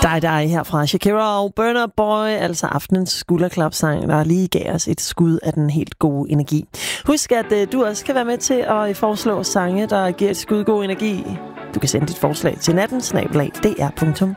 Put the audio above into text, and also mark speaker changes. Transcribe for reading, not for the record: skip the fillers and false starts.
Speaker 1: dig her fra Shakira og Burna Boy, altså aftenens skulderklapsang, der lige gav os et skud af den helt gode energi. Husk, at du også kan være med til at foreslå sange, der giver et skud god energi. Du kan sende dit forslag til natten@dr.dk.